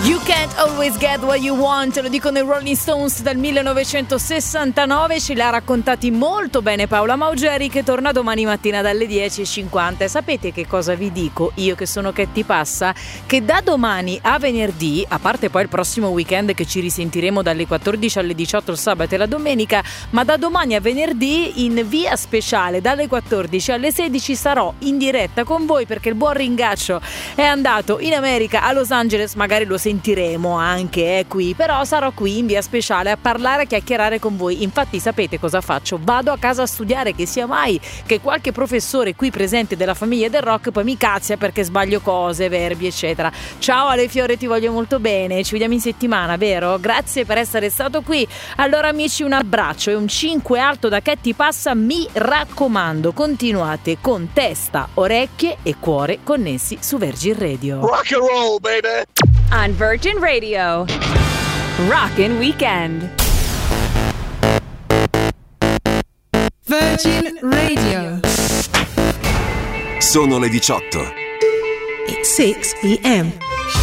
You can't always get what you want, lo dicono i Rolling Stones dal 1969, ce l'ha raccontati molto bene Paola Maugeri, che torna domani mattina dalle 10:50. Sapete che cosa vi dico? Io che sono Ketty Passa, che da domani a venerdì, a parte poi il prossimo weekend che ci risentiremo dalle 14 alle 18 il sabato e la domenica, ma da domani a venerdì in via speciale dalle 14 alle 16 sarò in diretta con voi, perché il buon Ringaccio è andato in America, a Los Angeles, magari lo sentiremo anche qui, però sarò qui in via speciale a parlare, a chiacchierare con voi. Infatti sapete cosa faccio? Vado a casa a studiare, che sia mai che qualche professore qui presente della famiglia del rock poi mi cazzia perché sbaglio cose, verbi eccetera. Ciao Ale Fiore, ti voglio molto bene, ci vediamo in settimana, vero? Grazie per essere stato qui. Allora amici, un abbraccio e un 5 alto da Ketty Passa, mi raccomando, continuate con testa, orecchie e cuore connessi su Virgin Radio. Rock and roll, baby! On Virgin Radio, Rockin' Weekend. Virgin Radio. Sono le 18. It's 6 p.m.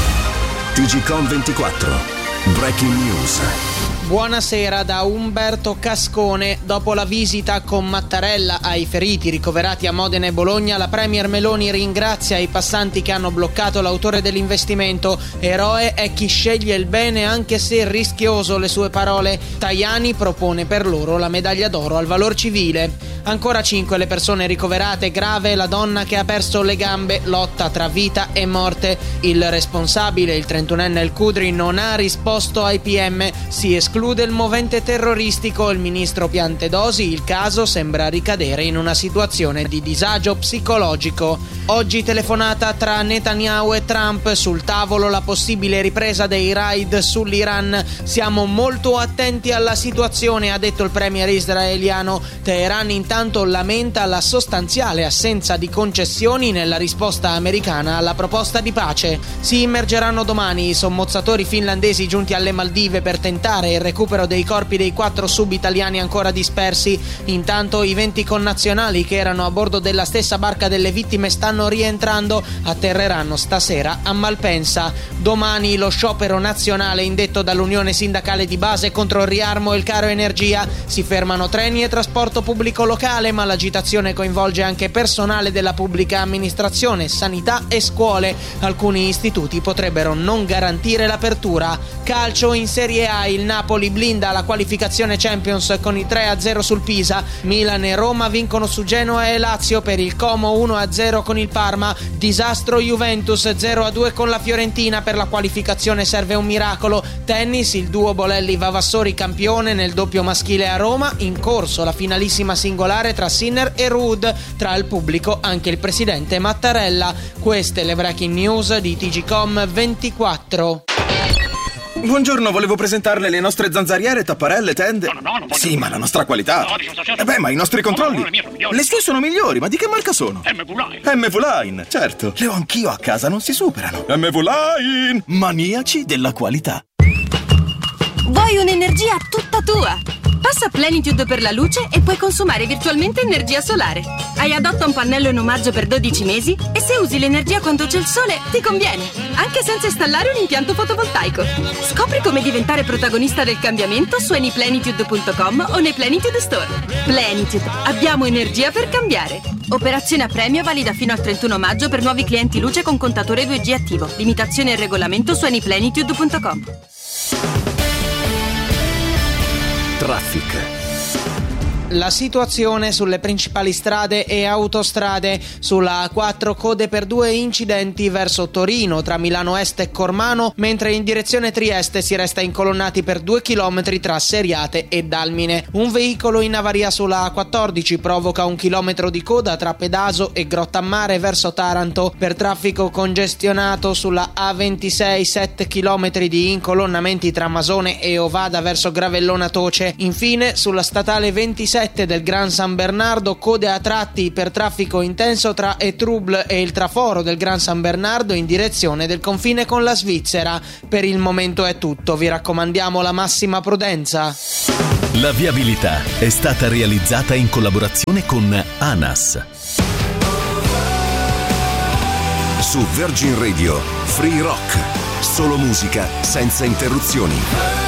TGcom 24. Breaking news. Buonasera da Umberto Cascone. Dopo la visita con Mattarella ai feriti ricoverati a Modena e Bologna, la Premier Meloni ringrazia i passanti che hanno bloccato l'autore dell'investimento. Eroe è chi sceglie il bene anche se rischioso, le sue parole. Tajani propone per loro la medaglia d'oro al valor civile. Ancora 5 le persone ricoverate, grave la donna che ha perso le gambe, lotta tra vita e morte. Il responsabile, il 31enne El Khudri, non ha risposto ai PM, si esclude il movente terroristico. Il ministro Piantedosi, il caso sembra ricadere in una situazione di disagio psicologico. Oggi telefonata tra Netanyahu e Trump, sul tavolo la possibile ripresa dei raid sull'Iran. Siamo molto attenti alla situazione, ha detto il premier israeliano. Teheran intanto lamenta la sostanziale assenza di concessioni nella risposta americana alla proposta di pace. Si immergeranno domani i sommozzatori finlandesi giunti alle Maldive per tentare il recupero dei corpi dei 4 sub-italiani ancora dispersi. Intanto i 20 connazionali che erano a bordo della stessa barca delle vittime stanno rientrando, atterreranno stasera a Malpensa. Domani lo sciopero nazionale indetto dall'Unione Sindacale di Base contro il riarmo e il caro energia. Si fermano treni e trasporto pubblico locale, ma l'agitazione coinvolge anche personale della pubblica amministrazione, sanità e scuole. Alcuni istituti potrebbero non garantire l'apertura. Calcio in Serie A, il Napoli blinda la qualificazione Champions con il 3-0 sul Pisa. Milan e Roma vincono su Genoa e Lazio, per il Como 1-0 con il Parma. Disastro Juventus 0-2 con la Fiorentina, per la qualificazione serve un miracolo. Tennis, il duo Bolelli-Vavassori campione nel doppio maschile a Roma, in corso la finalissima singolare tra Sinner e Ruud, tra il pubblico anche il presidente Mattarella. Queste le breaking news di TGcom 24. Buongiorno, volevo presentarle le nostre zanzariere, tapparelle, tende. No, non voglio. Sì, ma la nostra qualità. Ma i nostri controlli. Le sue sono migliori, ma di che marca sono? MV-Line, certo. Le ho anch'io a casa, non si superano. MV-Line, maniaci della qualità. Vuoi un'energia tutta tua? Passa a Plenitude per la luce e puoi consumare virtualmente energia solare. Hai Adotta un pannello in omaggio per 12 mesi e se usi l'energia quando c'è il sole ti conviene, anche senza installare un impianto fotovoltaico. Scopri come diventare protagonista del cambiamento su anyplenitude.com o nei Plenitude Store. Plenitude, abbiamo energia per cambiare. Operazione a premio valida fino al 31 maggio per nuovi clienti luce con contatore 2G attivo. Limitazione e regolamento su anyplenitude.com. Traffic. La situazione sulle principali strade e autostrade. Sulla A4 code per 2 incidenti verso Torino tra Milano Est e Cormano, mentre in direzione Trieste si resta incolonnati per 2 chilometri tra Seriate e Dalmine. Un veicolo in avaria sulla A14 provoca 1 chilometro di coda tra Pedaso e Grottammare verso Taranto. Per traffico congestionato sulla A26 7 chilometri di incolonnamenti tra Masone e Ovada verso Gravellona Toce. Infine sulla statale 27 del Gran San Bernardo code a tratti per traffico intenso tra Etruble e il traforo del Gran San Bernardo in direzione del confine con la Svizzera. Per il momento è tutto, vi raccomandiamo la massima prudenza. La viabilità è stata realizzata in collaborazione con ANAS. Su Virgin Radio, Free Rock. Solo musica, senza interruzioni.